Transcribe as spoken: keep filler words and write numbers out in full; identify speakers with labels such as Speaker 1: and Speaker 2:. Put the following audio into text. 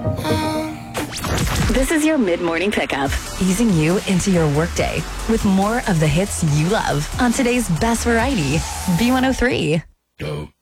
Speaker 1: This is your mid-morning pickup, easing you into your workday with more of the hits you love on today's best variety, B one oh three.
Speaker 2: Go.